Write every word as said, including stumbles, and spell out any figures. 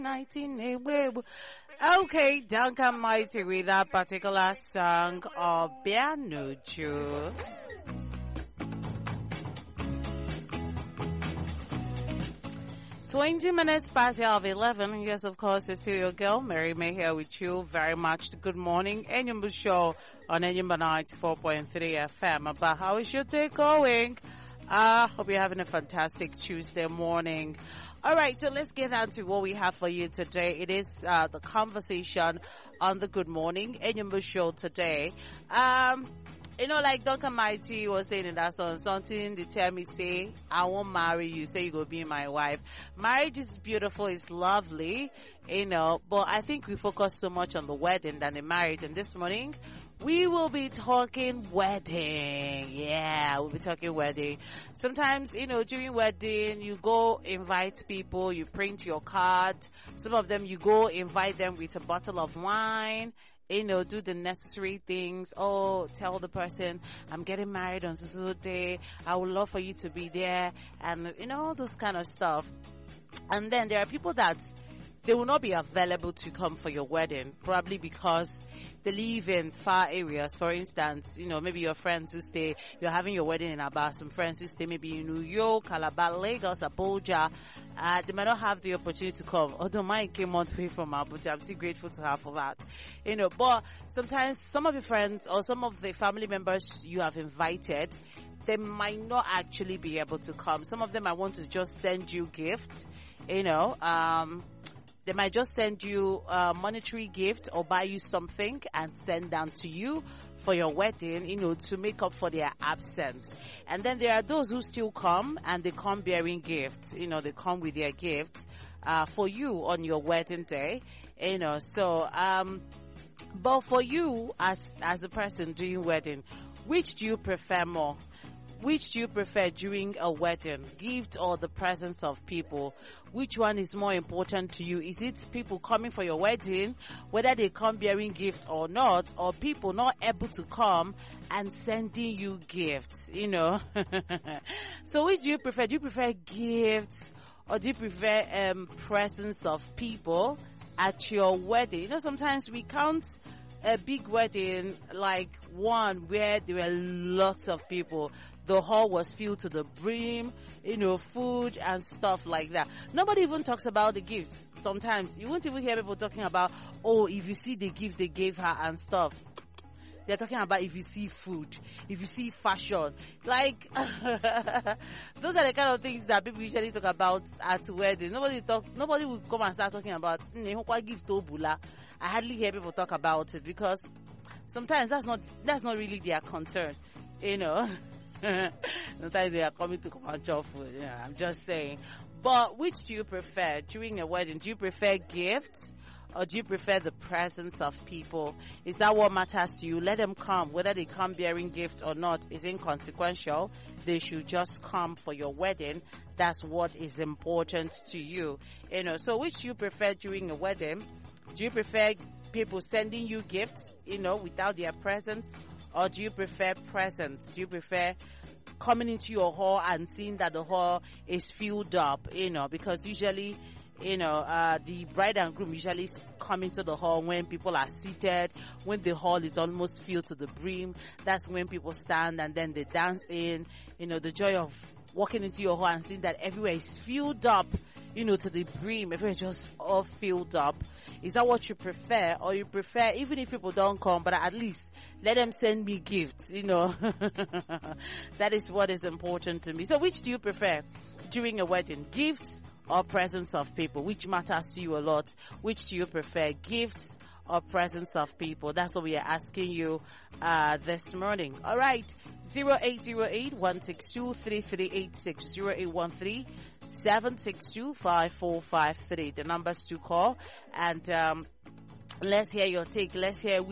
nineteen. Okay, Duncan Mighty with that particular song of Bianuju. twenty minutes past the hour of eleven. Yes, of course, it's still your girl, Mary May, here with you. Very much good morning. Enyumbu Show on Enyumbu ninety-four point three F M. But how is your day going? I uh, hope you're having a fantastic Tuesday morning. All right, so let's get on to what we have for you today. It is uh, the conversation on the Good Morning Enyumbu Show today. Um... You know, like Duncan Mighty was saying in that song, something they tell me, say, I won't marry you, say you go be my wife. Marriage is beautiful, it's lovely, you know, but I think we focus so much on the wedding than the marriage. And this morning, we will be talking wedding. Yeah, we'll be talking wedding. Sometimes, you know, during wedding, you go invite people, you print your card. Some of them, you go invite them with a bottle of wine. You know, do the necessary things. Oh, tell the person, I'm getting married on so day. I would love for you to be there. And, you know, all those kind of stuff. And then there are people that they will not be available to come for your wedding, probably because they live in far areas. For instance, you know, maybe your friends who stay, you're having your wedding in Aba, some friends who stay maybe in New York, Calabar, Lagos, Abuja, uh, they might not have the opportunity to come. Although mine came on way from Abuja, I'm still grateful to her for that. You know, but sometimes some of your friends or some of the family members you have invited, they might not actually be able to come. Some of them might want to just send you gift, you know, um, they might just send you a monetary gift or buy you something and send them to you for your wedding, you know, to make up for their absence. And then there are those who still come and they come bearing gifts, you know, they come with their gifts, uh, for you on your wedding day, you know, so, um, but for you as, as a person doing wedding, which do you prefer more? Which do you prefer during a wedding? Gift or the presence of people? Which one is more important to you? Is it people coming for your wedding, whether they come bearing gifts or not, or people not able to come and sending you gifts, you know? So which do you prefer? Do you prefer gifts or do you prefer um, presence of people at your wedding? You know, sometimes we count a big wedding like one where there were lots of people. The hall was filled to the brim, you know, food and stuff like that. Nobody even talks about the gifts. Sometimes you won't even hear people talking about, oh, if you see the gift they gave her and stuff. They're talking about if you see food, if you see fashion. Like, those are the kind of things that people usually talk about at weddings. Nobody talk, nobody will come and start talking about, gift to Bula. I hardly hear people talk about it because sometimes that's not, that's not really their concern, you know. Sometimes they are coming to come and chop food. Yeah, I'm just saying. But which do you prefer during a wedding? Do you prefer gifts or do you prefer the presence of people? Is that what matters to you? Let them come. Whether they come bearing gifts or not is inconsequential. They should just come for your wedding. That's what is important to you. You know, so which do you prefer during a wedding? Do you prefer people sending you gifts, you know, without their presence? Or do you prefer presents? Do you prefer coming into your hall and seeing that the hall is filled up, you know, because usually, you know, uh, the bride and groom usually come into the hall when people are seated, when the hall is almost filled to the brim. That's when people stand and then they dance in, you know, the joy of walking into your hall and seeing that everywhere is filled up, you know, to the brim, everywhere just all filled up. Is that what you prefer? Or you prefer, even if people don't come, but at least let them send me gifts, you know? That is what is important to me. So which do you prefer during a wedding? Gifts or presence of people? Which matters to you a lot? Which do you prefer? Gifts or presence of people? That's what we are asking you uh this morning. All right. zero eight zero eight, one six two, three three eight six, zero eight one three, seven six two, five four five three. The numbers to call and um let's hear your take. Let's hear